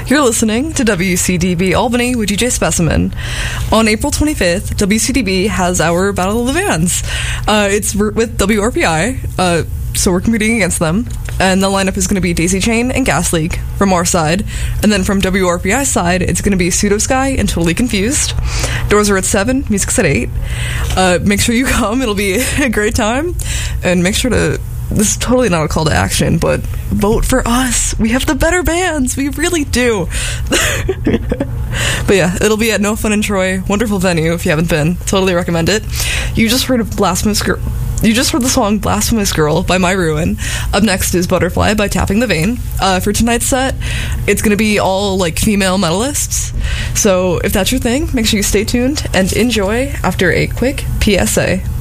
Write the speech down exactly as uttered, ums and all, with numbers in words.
You're listening to W C D B Albany with D J Specimen. On April twenty-fifth, W C D B has our Battle of the Bands. Uh, it's with W R P I, uh, so we're competing against them. And the lineup is going to be Daisy Chain and Gas Leak from our side. And then from W R P I's side, it's going to be Pseudo Sky and Totally Confused. Doors are at seven, music's at eight. Uh, make sure you come, it'll be a great time. And make sure to... This is totally not a call to action, but vote for us. We have the better bands. We really do. But yeah, it'll be at No Fun in Troy. Wonderful venue if you haven't been. Totally recommend it. You just heard of Blasphemous Girl. You just heard the song Blasphemous Girl by My Ruin. Up next is Butterfly by Tapping the Vein. Uh, for tonight's set, it's going to be all like female medalists. So if that's your thing, make sure you stay tuned and enjoy after a quick P S A.